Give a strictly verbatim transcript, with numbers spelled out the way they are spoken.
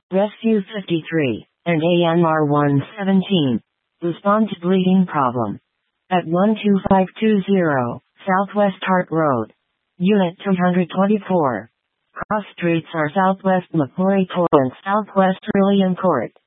Rescue fifty-three, and A M R one seventeen. Respond to bleeding problem. At one two five two zero, Southwest Hart Road. Unit two twenty-four. Cross streets are Southwest Macquarie Court and Southwest Trillium Court.